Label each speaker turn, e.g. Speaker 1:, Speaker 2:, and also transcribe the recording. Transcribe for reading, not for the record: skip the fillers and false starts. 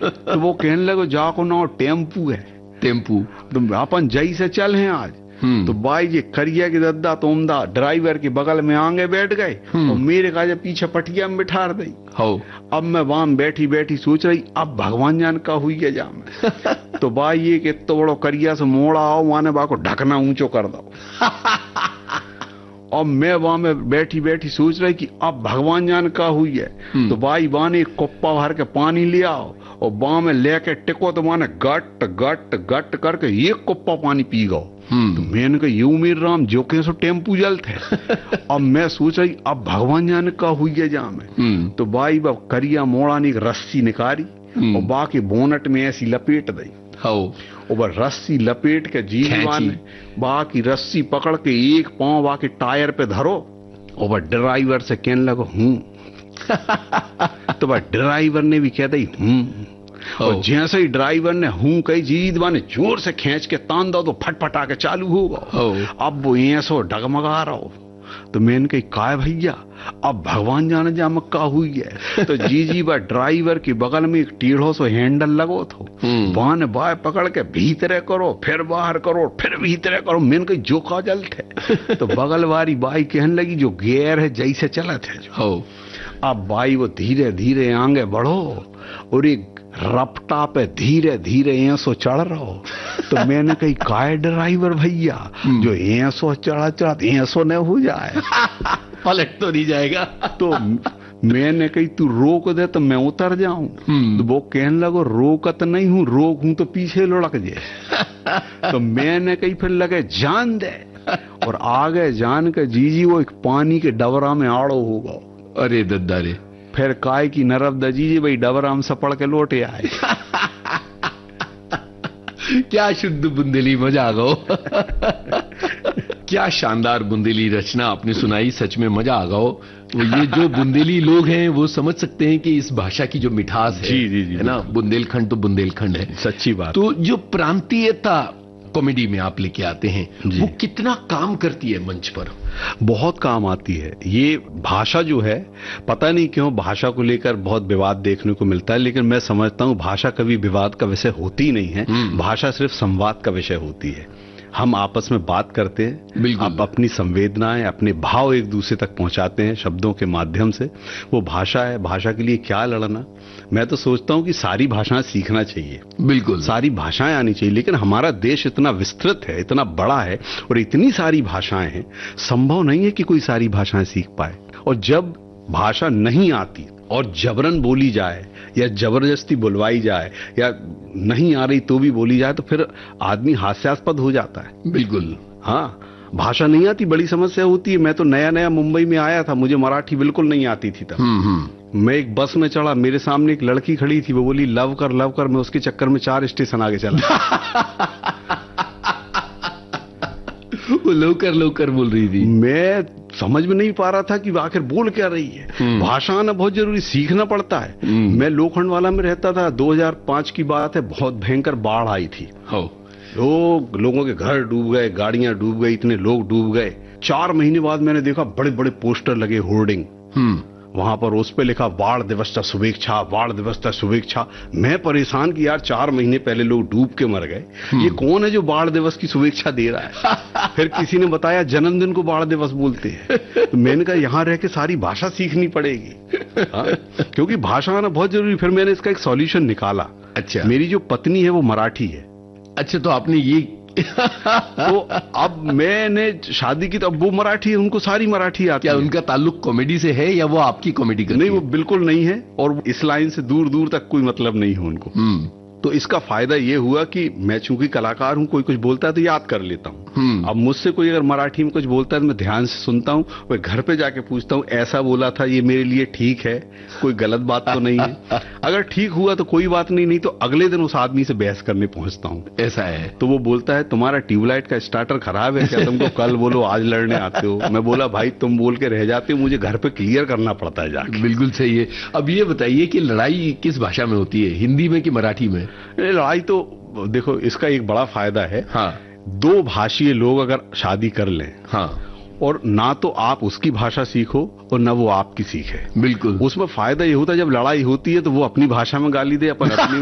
Speaker 1: तो वो कहने लगे जाको ना टेम्पू है।
Speaker 2: टेम्पू
Speaker 1: तो अपन जई से चल हैं आज। तो भाई जी करिया के दद्दा तोमदा ड्राइवर के बगल में आगे बैठ गए और मेरे का जब पीछे पटिया में बिठा दी। अब मैं वहां बैठी बैठी सोच रही अब भगवान जान का हुई है जा में। तो भाई ये कि तो बड़ो करिया से मोड़ा आओ माने बा को ढकना ऊंचो कर दो। अब मैं वहां में बैठी बैठी सोच रही कि अब भगवान जान का हुई है। तो भाई बाने एक कुप्पा भर के पानी ले आओ और बां में लेके टिको तो माने गट गट गट करके एक कुप्पा पानी पी गो। तो मैंने कहा यू मीर राम जो के सो टेम्पू जल थे। अब मैं सोच रही अब भगवान जान का हुई है जा में। तो भाई बाप करिया मोड़ा ने एक रस्सी निकाली और बाकी बोनट में ऐसी लपेट दी। और रस्सी लपेट के जीवान बाकी रस्सी पकड़ के एक पांव बाकी टायर पे धरो और ड्राइवर से कहने लगो तो वह ड्राइवर ने भी कहता ही और जैसे ही ड्राइवर ने कही जीद ने जोर से खींच के तान दो तो फटफटा के चालू होगा। अब वो ऐसो डगमगा रहा हो। तो मैंने कही काय भैया अब भगवान जाने जा मक्का हुई है। तो जी बा ड्राइवर के बगल में एक टेढ़ो सो हैंडल लगो थो बान बाय पकड़ के भीतरे करो फिर बाहर करो फिर भीतरे करो। मैंने कही जो का जल थे। तो बगल वाली बाई कहने लगी जो गेर है जैसे चला थे जो। अब बाई वो धीरे धीरे आगे बढ़ो और एक रपटा पे धीरे धीरे ऐसो चढ़ रहा हो। तो मैंने कही काय ड्राइवर भैया जो ऐसो चढ़ा चढ़ा ऐसो न हो जाए
Speaker 2: पलट तो नहीं जाएगा।
Speaker 1: तो मैंने कही तू रोक दे तो मैं उतर जाऊं। तो वो कहने लगो रोकत नहीं हूं रोक हूं तो पीछे लुढ़क जाए। तो मैंने कही फिर लगे जान दे और आगे जान के जीजी वो एक पानी के डबरा में आड़ो होगा।
Speaker 2: अरे दद्दा रे
Speaker 1: फिर काय की नरब दजीजी भाई डबराम सपड़ के लौटे आए।
Speaker 2: क्या शुद्ध बुंदेली मजा आ गो। क्या शानदार बुंदेली रचना आपने सुनाई सच में मजा आ गो। ये जो बुंदेली लोग हैं वो समझ सकते हैं कि इस भाषा की जो मिठास है
Speaker 1: जी
Speaker 2: है ना बुंदेलखंड तो बुंदेलखंड है
Speaker 1: सच्ची बात।
Speaker 2: तो जो प्रांतीयता कॉमेडी में आप लेके आते हैं वो कितना काम करती है मंच पर।
Speaker 1: बहुत काम आती है। ये भाषा जो है पता नहीं क्यों भाषा को लेकर बहुत विवाद देखने को मिलता है लेकिन मैं समझता हूं भाषा कभी विवाद का विषय होती ही नहीं है। भाषा सिर्फ संवाद का विषय होती है। हम आपस में बात करते हैं आप अपनी संवेदनाएं अपने भाव एक दूसरे तक पहुंचाते हैं शब्दों के माध्यम से। वो भाषा है भाषा के लिए क्या लड़ना। मैं तो सोचता हूं कि सारी भाषाएं सीखना चाहिए।
Speaker 2: बिल्कुल सारी
Speaker 1: भाषाएं आनी चाहिए लेकिन हमारा देश इतना विस्तृत है इतना बड़ा है और इतनी सारी भाषाएं हैं संभव नहीं है कि कोई सारी भाषाएं सीख पाए। और जब भाषा नहीं आती और जबरन बोली जाए या जबरदस्ती बुलवाई जाए या नहीं आ रही तो भी बोली जाए तो फिर आदमी हास्यास्पद हो जाता है।
Speaker 2: बिल्कुल
Speaker 1: हाँ भाषा नहीं आती बड़ी समस्या होती है। मैं तो नया नया मुंबई में आया था मुझे मराठी बिल्कुल नहीं आती थी तब। मैं एक बस में चढ़ा मेरे सामने एक लड़की खड़ी थी वो बोली लव कर मैं उसके चक्कर में 4 स्टेशन आगे चला।
Speaker 2: वो लोकर बोल रही थी।
Speaker 1: मैं समझ में नहीं पा रहा था कि आखिर बोल क्या रही है। भाषा आना बहुत जरूरी सीखना पड़ता है। मैं लोखंड वाला में रहता था 2005 की बात है बहुत भयंकर बाढ़ आई थी। लोगों के घर डूब गए गाड़ियां डूब गई इतने लोग डूब गए। 4 महीने बाद मैंने देखा बड़े बड़े पोस्टर लगे होर्डिंग वहां पर उस पे लिखा बाढ़ दिवस शुभेच्छा। मैं परेशान कि यार 4 महीने पहले लोग डूब के मर गए ये कौन है जो बाढ़ दिवस की शुभेच्छा दे रहा है। फिर किसी ने बताया जन्मदिन को बाढ़ दिवस बोलते हैं। तो मैंने कहा यहाँ रह के सारी भाषा सीखनी पड़ेगी। क्योंकि भाषा आना बहुत जरूरी। फिर मैंने इसका एक सॉल्यूशन निकाला।
Speaker 2: अच्छा
Speaker 1: मेरी जो पत्नी है वो मराठी है।
Speaker 2: अच्छा तो आपने ये
Speaker 1: तो अब मैंने शादी की तो अब वो मराठी है उनको सारी मराठी आती है।
Speaker 2: क्या उनका ताल्लुक कॉमेडी से है या वो आपकी कॉमेडी करती है?
Speaker 1: नहीं वो बिल्कुल नहीं है और इस लाइन से दूर दूर तक कोई मतलब नहीं है उनको। तो इसका फायदा ये हुआ कि मैं चूंकि कलाकार हूं कोई कुछ बोलता है तो याद कर लेता हूं। अब मुझसे कोई अगर मराठी में कुछ बोलता है तो मैं ध्यान से सुनता हूं और घर पे जाके पूछता हूं ऐसा बोला था ये मेरे लिए ठीक है कोई गलत बात तो नहीं है। अगर ठीक हुआ तो कोई बात नहीं तो अगले दिन उस आदमी से बहस करने पहुंचता हूं।
Speaker 2: ऐसा है तो
Speaker 1: वो बोलता है तुम्हारा ट्यूबलाइट का स्टार्टर खराब है क्या तुमको कल बोलो आज लड़ने आते हो। मैं बोला भाई तुम बोल के रह जाते हो मुझे घर पे क्लियर करना पड़ता है जाके।
Speaker 2: बिल्कुल सही है। अब ये बताइए कि लड़ाई किस भाषा में होती है हिंदी में कि मराठी में?
Speaker 1: लड़ाई तो देखो इसका एक बड़ा फायदा है।
Speaker 2: हाँ
Speaker 1: 2 भाषीय लोग अगर शादी कर लें
Speaker 2: हाँ
Speaker 1: और ना तो आप उसकी भाषा सीखो और ना वो आपकी सीखे।
Speaker 2: बिल्कुल
Speaker 1: उसमें फायदा ये होता है जब लड़ाई होती है तो वो अपनी भाषा में गाली दे अपन अपनी